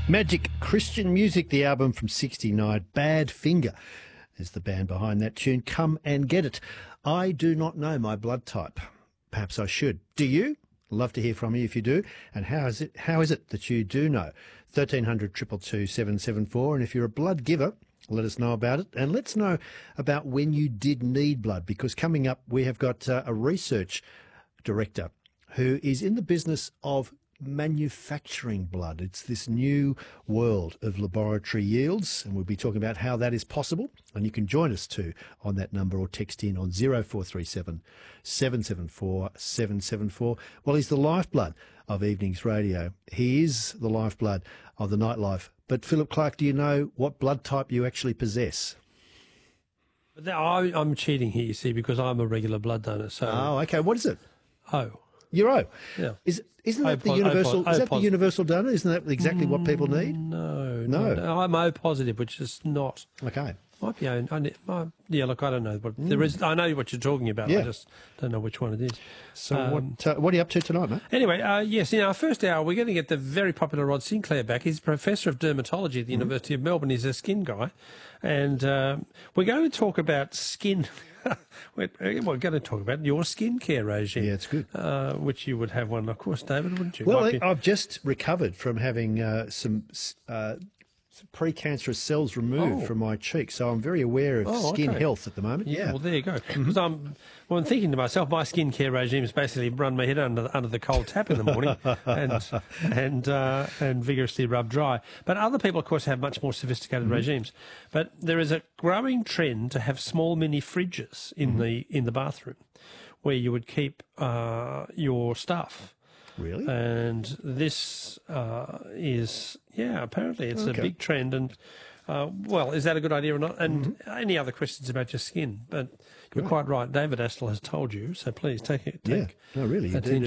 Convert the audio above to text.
Magic Christian Music, the album from '69, Bad Finger is the band behind that tune. Come and get it. I do not know my blood type. Perhaps I should. Do you? Love to hear from you if you do. And how is it that you do know? 1300 222 774. And if you're a blood giver, let us know about it. And let's know about when you did need blood, because coming up we have got a research director who is in the business of manufacturing blood. It's this new world of laboratory yields, and we'll be talking about how that is possible. And you can join us too on that number or text in on 0437 774 774. Well, he's the lifeblood of Evenings Radio. He is the lifeblood of the nightlife. But Philip Clark, do you know what blood type you actually possess? I'm cheating here, you see, because I'm a regular blood donor. So oh, okay. What is it? O. You're O. Yeah. Isn't that the universal? Is that the universal donor? Isn't that exactly what people need? No. I'm O positive, which is not. Okay. Might be O. Yeah, look, I don't know, but there is. I know what you're talking about. Yeah. I just don't know which one it is. So what are you up to tonight, mate? Anyway, yes, in our first hour, we're going to get the very popular Rod Sinclair back. He's a professor of dermatology at the University of Melbourne. He's a skin guy, and we're going to talk about skin. We're going to talk about your skincare regime. Yeah, it's good. Which you would have one, of course, David, wouldn't you? Well, I've just recovered from having some precancerous cells removed from my cheek, so I'm very aware of skin health at the moment. Yeah. Well, there you go. Because I'm thinking to myself, my skincare regime is basically run my head under the cold tap in the morning and vigorously rub dry. But other people, of course, have much more sophisticated regimes. But there is a growing trend to have small mini fridges in the bathroom, where you would keep your stuff. Really? And this is, apparently it's a big trend. And, well, is that a good idea or not? And any other questions about your skin? But you're quite right. David Astle has told you, so please take it. No, really.